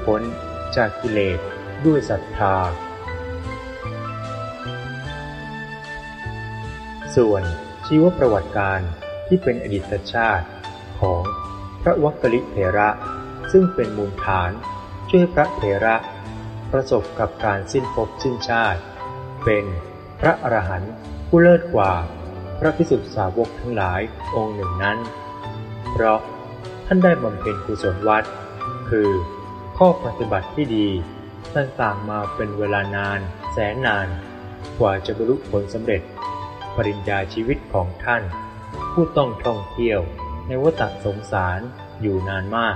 พ้นจากกิเลสด้วยศรัทธาส่วนชีวประวัติการที่เป็นอดีตชาติของพระวักกลิเถระซึ่งเป็นมูลฐานช่วยพระเถระประสบกับการสิ้นภพสิ้นชาติเป็นพระอรหันต์ผู้เลิศกว่าพระภิกษุสาวกทั้งหลายองค์หนึ่งนั้นเพราะท่านได้บำเพ็ญกุศลวัดคือข้อปฏิบัติที่ดีต่างๆมาเป็นเวลานานแสนนานกว่าจะบรรลุผลสำเร็จปริญญาชีวิตของท่านผู้ต้องท่องเที่ยวในวัฏสงสารอยู่นานมาก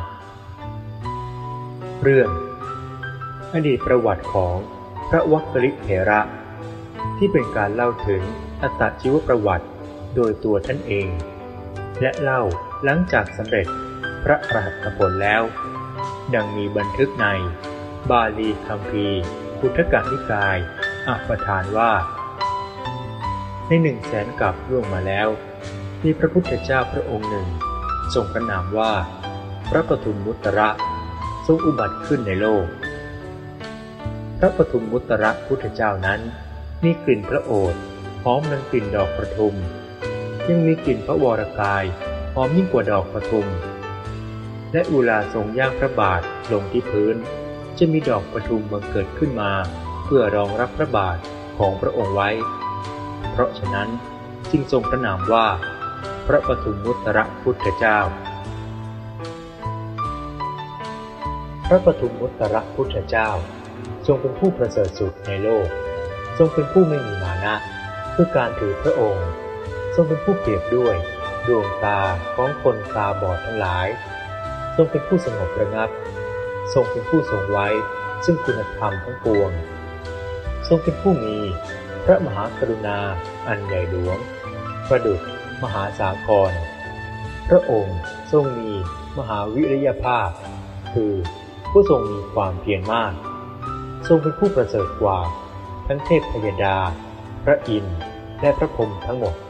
เรื่องอดีตประวัติของพระวักกลิเถระที่เป็นการเล่าถึงอัตชีวประวัติโดยตัวท่านเองและเล่าหลังจากสำเร็จพระอรหัตผลแล้วดังมีบันทึกในบาลีคัมภีร์พุทธกนิกายอัปปทานว่าใน100,000 กับล่วงมาแล้วมีพระพุทธเจ้าพระองค์หนึ่งทรงพระนามว่าพระปทุมมุตระทรงอุบัติขึ้นในโลกพระปทุมมุตระพุทธเจ้านั้นมีกลิ่นพระโอษฐ์หอมดังกลิ่นดอกประทุมยังมีกลิ่นพระวรกายหอมยิ่งกว่าดอกประทุมและเวลาทรงย่างพระบาทลงที่พื้นจะมีดอกประทุมบังเกิดขึ้นมาเพื่อรองรับพระบาทของพระองค์ไว้เพราะฉะนั้นจึงทรงพระนามว่าพระปทุมมุตระพุทธเจ้าพระปทุมมุตระพุทธเจ้าทรงเป็นผู้ประเสริฐสุดในโลกทรงเป็นผู้ไม่มีมานะเพื่อการถือพระองค์ทรงเป็นผู้เปรียบด้วยดวงตาของคนตาบอดทั้งหลายทรงเป็นผู้สงบระงับทรงเป็นผู้ทรงไว้ซึ่งคุณธรรมทั้งปวงทรงเป็นผู้มีพระมหากรุณาอันใหญ่หลวงประดุจมหาสาครพระองค์ทรงมีมหาวิริยภาพคือผู้ทรงมีความเพียรมากทรงเป็นผู้ประเสริฐกว่าทั้งเทพพยดาพระอินทร์และพระพรหมทั้งหมด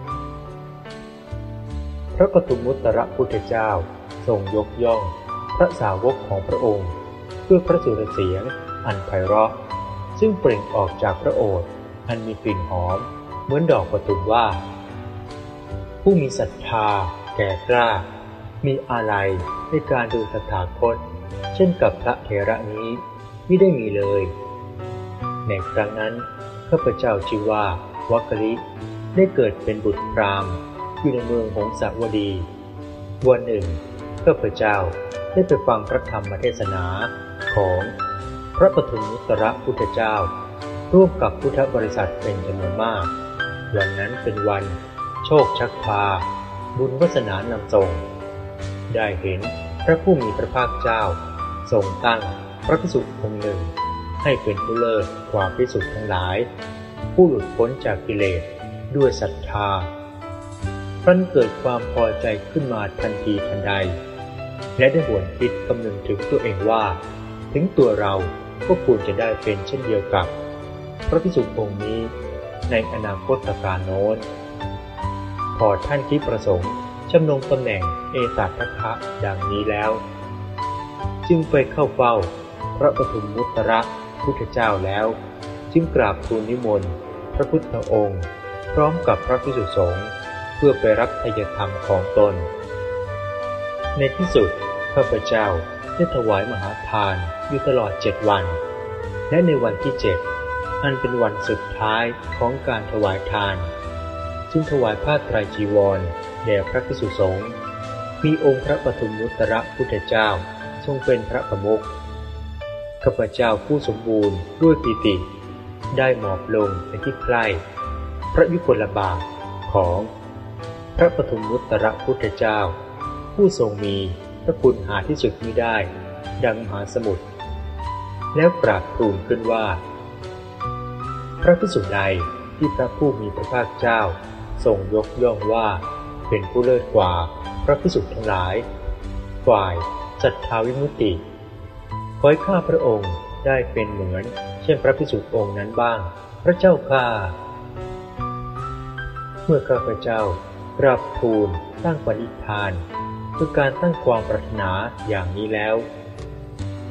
พระปทุมมุตระพุทธเจ้าทรงยกย่องพระสาวกของพระองค์ด้วยพระสุรเสียงอันไพเราะซึ่งเปล่งออกจากพระโอษฐ์อันมีกลิ่นหอมเหมือนดอกประทุมว่าผู้มีศรัทธาแก่กล้ามีอาลัยในการดูตถาคตเช่นกับพระเถระนี้มิได้มีเลยในครั้งนั้นข้าพเจ้าชื่อว่าวักกลิได้เกิดเป็นบุตรพราหมณ์อยู่ในเมืองหงสาวดีวันหนึ่งข้าพเจ้าได้ไปฟังพระธรรมเทศนาของพระปทุมมุตระพุทธเจ้าร่วมกับพุทธบริษัทเป็นจำนวนมากวันนั้นเป็นวันโชคชักพาบุญวาสนานำส่งได้เห็นพระผู้มีพระภาคเจ้าทรงตั้งพระภิกษุองค์หนึ่งให้เป็นผู้เลิศกว่าภิกษุทั้งหลายผู้หลุดพ้นจากกิเลสด้วยศรัทธาครั้นเกิดความพอใจขึ้นมาทันทีทันใดและได้หวนคิดคำนึงถึงตัวเองว่าถึงตัวเราก็ควรจะได้เป็นเช่นเดียวกับพระภิกษุองค์นี้ในอนาคตการโน้นพอท่านคิดประสงค์จำนงตำแหน่งเอตทัคคะดังนี้แล้วจึงไปเข้าเฝ้าพระปทุมมุตระพุทธเจ้าแล้วจึงกราบทูลนิมนต์พระพุทธองค์พร้อมกับพระภิกษุสงฆ์เพื่อไปรับไตรธรรมของตนในที่สุดข้าพเจ้าได้ถวายมหาทานอยู่ตลอด7 วันและในวันที่7อันเป็นวันสุดท้ายของการถวายทานจึงถวายผ้าไตรจีวรแด่พระภิกษุสงฆ์มีองค์พระปทุมมุตระพุทธเจ้าทรงเป็นพระประมุขข้าพเจ้าผู้สมบูรณ์ด้วยปิติได้หมอบลงในที่ใกล้พระยุคลบาทของพระปทุมมุตระพุทธเจ้าผู้ทรงมีพระคุณหาที่สุดมิได้ดังมหาสมุทรแล้วกราบทูลขึ้นว่าพระภิกษุใดที่พระผู้มีพระภาคเจ้าทรงยกย่องว่าเป็นผู้เลิศกว่าพระภิกษุทั้งหลายฝ่ายสัทธาวิมุตติขอให้ข้าพระองค์ได้เป็นเหมือนเช่นพระภิกษุองค์นั้นบ้างพระเจ้าข้าเมื่อข้าพเจ้ากราบทูลตั้งปณิธานคือการตั้งความปรารถนาอย่างนี้แล้ว